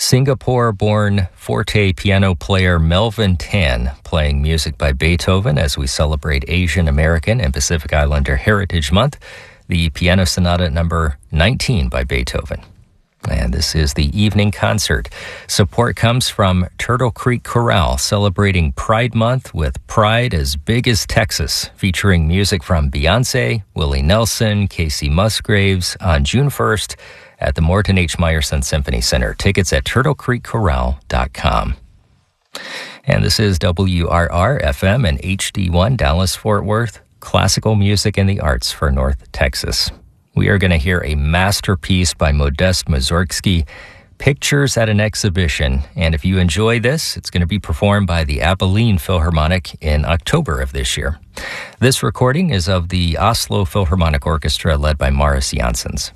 Singapore-born forte piano player Melvin Tan playing music by Beethoven as we celebrate Asian American and Pacific Islander Heritage Month, the Piano Sonata number 19 by Beethoven. And this is the evening concert. Support comes from Turtle Creek Chorale, celebrating Pride Month with Pride as Big as Texas, featuring music from Beyonce, Willie Nelson, Casey Musgraves on June 1st at the Morton H. Meyerson Symphony Center. Tickets at turtlecreekchorale.com. And this is WRR-FM and HD1 Dallas-Fort Worth, classical music and the arts for North Texas. We are going to hear a masterpiece by Modest Mussorgsky, Pictures at an Exhibition. And if you enjoy this, it's going to be performed by the Abilene Philharmonic in October of this year. This recording is of the Oslo Philharmonic Orchestra led by Maurice Janssens.